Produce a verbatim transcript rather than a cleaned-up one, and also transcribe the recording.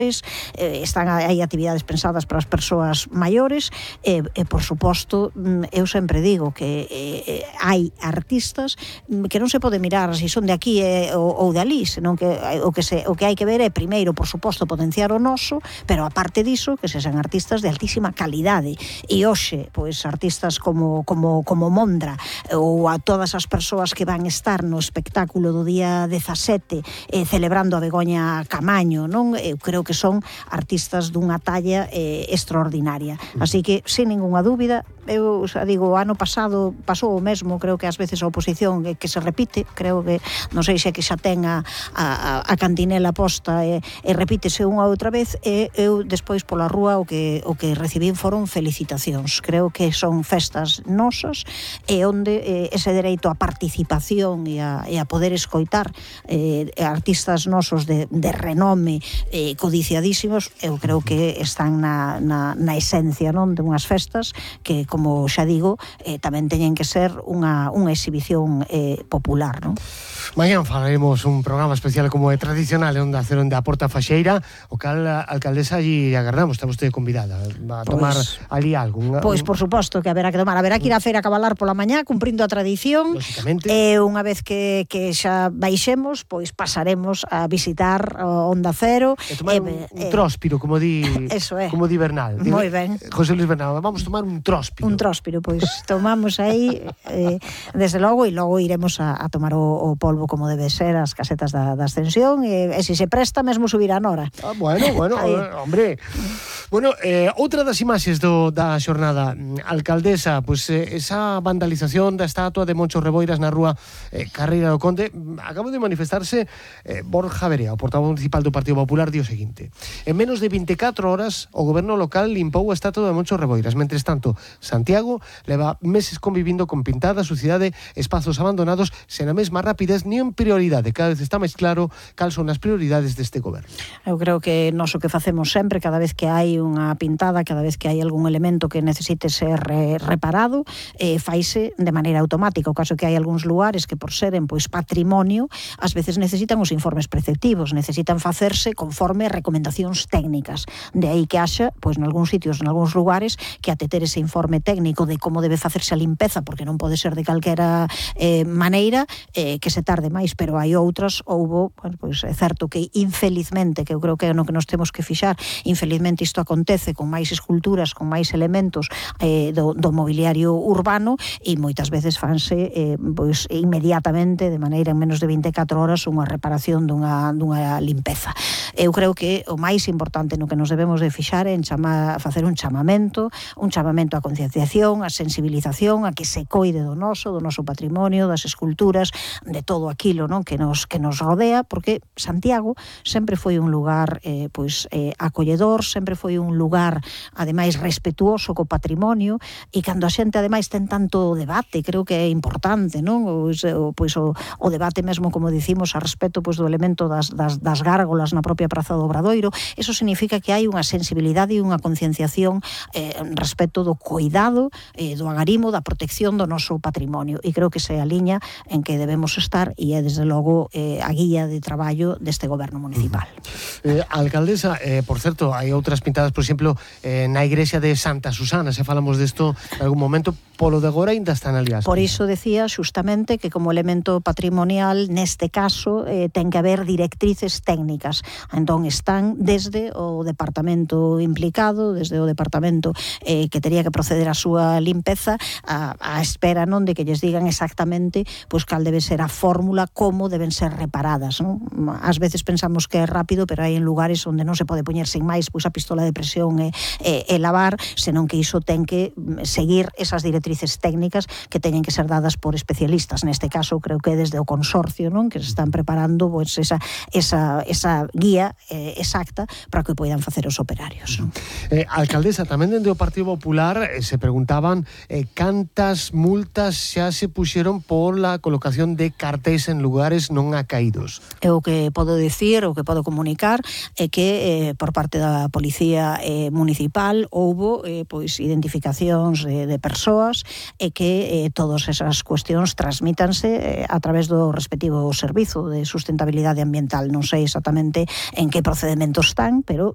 eh, están aí actividades pensadas para as persoas maiores e, e por suposto, eu sempre digo que eh, hai artistas que non se pode mirar se son de aquí eh, ou, ou de ali, senón que o que, se, o que hai que ver é primeiro, por suposto, potenciar o noso, pero aparte diso, que se sean artistas de altísima calidade. E hoxe, pois, artistas como, como, como Mondra ou a todas as persoas que van estar no espectáculo do día dezasete eh, celebrando a Begoña Camaño, non? Eu creo que que son artistas dunha talla eh, extraordinaria. Así que, sin ninguna dúbida, eu xa digo, o ano pasado pasou o mesmo, creo que ás veces a oposición que, que se repite, creo que, non sei se que xa ten a, a, a cantinela posta e, e repítese unha outra vez, e eu despois pola rúa o que, o que recibín foron felicitacións. Creo que son festas nosas e onde eh, ese dereito á participación e a, e a poder escoitar eh, artistas nosos de, de renome eh, codiciadísimos, eu creo que están na, na, na esencia, non, de unhas festas que, como xa digo, eh, tamén teñen que ser unha, unha exhibición eh, popular, non? Mañán faremos un programa especial como é tradicional en Onda Cero, onde a Porta Faxeira, o cal a alcaldesa allí agardamos, está vostede convidada a tomar pues, ali algo. Unha, pois, por suposto que haberá que tomar, haberá que ir a feira a cabalar pola mañá, cumprindo a tradición, e unha vez que, que xa baixemos, pois pasaremos a visitar o Onda Cero. E tomar eh, un, un eh, tróspiro, como di, eso é. Como di Bernal. Moi ben. José Luis Bernal, vamos tomar un tróspiro. Un tróspiro, pois tomamos aí, eh, desde logo, e logo iremos a, a tomar o, o polvo como debe ser, as casetas da, da ascensión, e, e se se presta mesmo subir a Nora. Ah, bueno, bueno, hombre. Bueno, eh, outra das imaxes do, da xornada, alcaldesa, pois pues, eh, esa vandalización da estatua de Moncho Reboiras na rúa eh, Carreira do Conde, acabo de manifestarse eh, Borja Verea, o portavoz municipal do Partido Popular, di o seguinte: en menos de veinticuatro horas o goberno local limpou a estatua de Moncho Reboiras. Mentres tanto, Santiago leva meses convivindo con pintada sucidade, espazos abandonados, sen a mesma rapidez nin prioridade. Cada vez está máis claro cal son as prioridades deste goberno. Eu creo que nós o que facemos sempre, cada vez que hai unha pintada, cada vez que hai algún elemento que necesite ser eh, reparado, eh, faise de maneira automática. O caso que hai algúns lugares que por seren pois patrimonio, ás veces necesitan os informes preceptivos, necesitan facerse conforme recomendacións técnicas. De aí que haxa, pois nalgúns sitios, nalgúns lugares, que até ter ese informe técnico de como debe facerse a limpeza, porque non pode ser de calquera eh, maneira, eh, que se tarde máis, pero hai outras, houbo, bueno, pois é certo que infelizmente, que eu creo que é no que nos temos que fixar, infelizmente isto acontece con máis esculturas, con máis elementos eh, do, do mobiliario urbano, e moitas veces fanse eh, pois inmediatamente, de maneira en menos de veinticuatro horas, unha reparación dunha, dunha limpeza. Eu creo que o máis importante no que nos debemos de fixar é en chama, facer un chamamento, un chamamento á concienciación, á sensibilización, a que se coide do noso, do noso patrimonio, das esculturas, de todo aquilo, non, que nos que nos rodea, porque Santiago sempre foi un lugar eh, pois eh, acolledor, sempre foi un lugar ademais respetuoso co patrimonio, e cando a xente ademais ten tanto debate, creo que é importante, non? O, o, pois o, o debate mesmo, como dicimos, a respecto pois do elemento das, das, das gárgolas na propia Praza do Obradoiro, eso significa que hai unha sensibilidade e unha concienciación eh, respecto do cuidado, eh, do agarimo, da protección do noso patrimonio, e creo que esa é a liña en que debemos estar, e é desde logo eh, a guía de traballo deste goberno municipal. Uh-huh. eh, Alcaldesa, eh, por certo, hai outras pintadas, por exemplo, eh, na igrexa de Santa Susana, se falamos desto en algún momento, polo de agora ainda están ali as. Por iso decía xustamente que como elemento patrimonial, neste caso, eh, ten que haber directrices técnicas. Entón están desde o departamento implicado, desde o departamento eh, que tería que proceder a súa limpeza, a, a espera, non, de que lles digan exactamente pois cal debe ser a fórmula, como deben ser reparadas, non? Ás veces pensamos que é rápido, pero hai en lugares onde non se pode poñer sin máis pois a pistola de presión e, e, e lavar, senón que iso ten que seguir esas directrices técnicas que teñen que ser dadas por especialistas. Neste caso, creo que desde o consorcio, non, que se están preparando pois esa, esa, esa guía eh, exacta para que poidan facer os operarios. Non? Eh, alcaldesa, tamén dende o Partido Popular eh, se preguntaban eh, cantas multas xa se puxeron por la colocación de cartéis en lugares non acaídos. O que podo dicir, o que podo comunicar é que eh, por parte da Policía eh, Municipal houbo eh, pois identificacións de, de persoas, e que eh, todas esas cuestións transmítanse eh, a través do respectivo servizo de sustentabilidade ambiental. Non sei exactamente en que procedimento están, pero